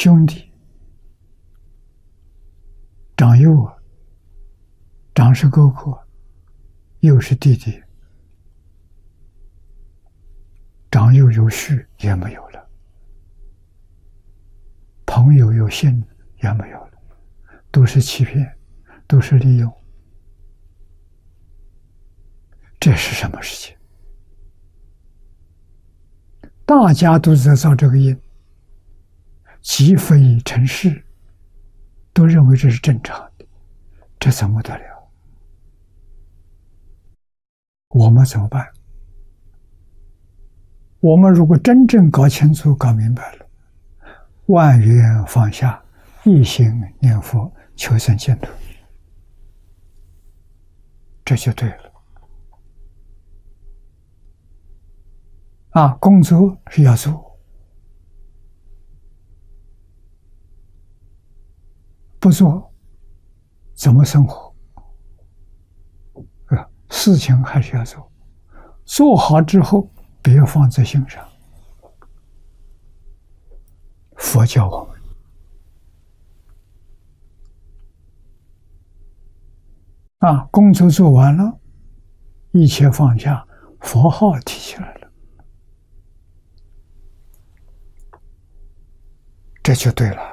兄弟，长幼啊，长是哥哥，幼是弟弟，长幼有序也没有了，朋友有信也没有了，都是欺骗，都是利用。这是什么事情？大家都在造这个因，即非成事，都认为这是正常的，这怎么得了？我们怎么办？我们如果真正搞清楚、搞明白了，万缘放下，一心念佛，求生净土，这就对了。工作是要做，不做怎么生活？事情还是要做，做好之后别放在心上。佛教我们工作做完了，一切放下，佛号提起来了。这就对了。